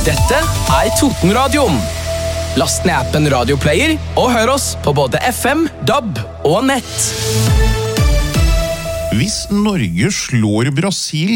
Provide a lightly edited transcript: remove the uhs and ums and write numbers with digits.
Dette Totenradioen. Last ned appen Radioplayer og hør oss på både FM, DAB og nett. Hvis Norge slår Brasil